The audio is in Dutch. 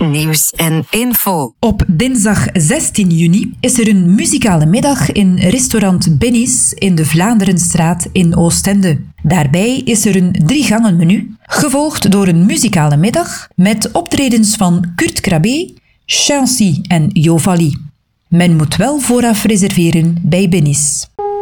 nieuws en info. Op dinsdag 16 juni is er een muzikale middag in restaurant Benny's in de Vlaanderenstraat in Oostende. Daarbij is er een 3-gangen-menu, gevolgd door een muzikale middag met optredens van Kurt Krabbe, Chancy en Jovali. Men moet wel vooraf reserveren bij Benny's.